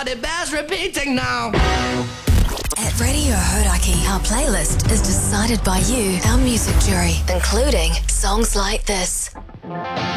but it bears repeating now. At Radio Hodaki, our playlist is decided by you, our music jury, including songs like this.